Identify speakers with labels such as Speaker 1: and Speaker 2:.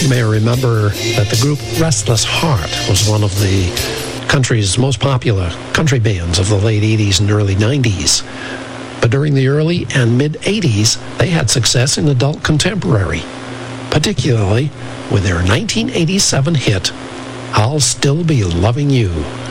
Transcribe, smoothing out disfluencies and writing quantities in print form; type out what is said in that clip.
Speaker 1: You may remember that the group Restless Heart was one of the country's most popular country bands of the late 80s and early 90s. But during the early and mid-80s, they had success in adult contemporary, particularly with their 1987 hit, I'll Still Be Loving You.